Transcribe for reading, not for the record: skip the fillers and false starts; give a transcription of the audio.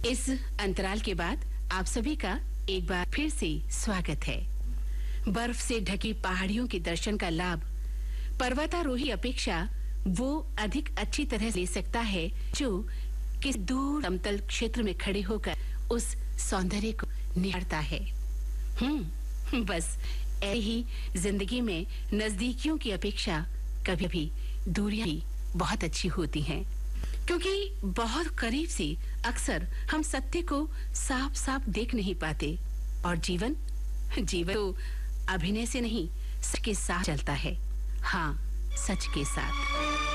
इस अंतराल के बाद आप सभी का एक बार फिर से स्वागत है। बर्फ से ढकी पहाड़ियों के दर्शन का लाभ पर्वतारोही अपेक्षा वो अधिक अच्छी तरह ले सकता है जो किसी दूर समतल क्षेत्र में खड़े होकर उस सौंदर्य को निहारता है। बस ऐसे ही जिंदगी में नजदीकियों की अपेक्षा कभी-कभी दूरियां भी बहुत अच्छी होती हैं, क्योंकि बहुत करीब से अक्सर हम सत्य को साफ-साफ देख नहीं पाते और जीवन तो अभिनय से नहीं, सच के साथ चलता है। हाँ, सच के साथ।